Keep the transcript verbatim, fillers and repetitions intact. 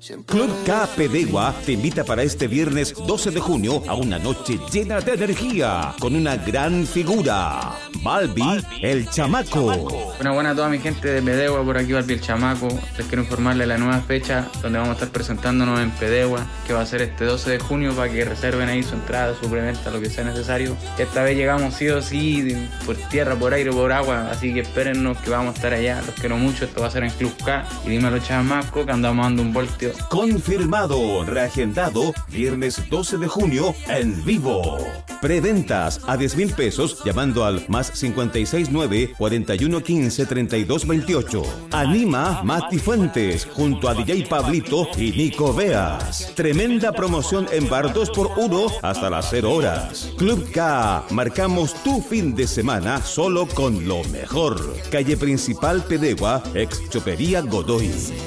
Club K Pedegua te invita para este viernes doce de junio a una noche llena de energía con una gran figura, Balbi el Chamaco. Bueno, buena a toda mi gente de Pedegua, por aquí Balbi el Chamaco. Les quiero informarles la nueva fecha donde vamos a estar presentándonos en Pedegua, que va a ser este doce de junio, para que reserven ahí su entrada, su preventa, lo que sea necesario. Esta vez llegamos sí o sí, por tierra, por aire, por agua, así que espérennos que vamos a estar allá. Los quiero mucho, esto va a ser en Club K. Y dímelo, Chamaco, que andamos dando un voltio. Confirmado, reagendado, viernes doce de junio en vivo. Preventas a diez mil pesos llamando al más cincuenta y seis nueve, cuarenta y uno quince, treinta y dos veintiocho. Anima Mati Fuentes junto a D J Pablito y Nico Veas. Tremenda promoción en bar dos por uno hasta las cero horas. Club K, marcamos tu fin de semana solo con lo mejor. Calle Principal Pedegua, ex Chopería Godoy.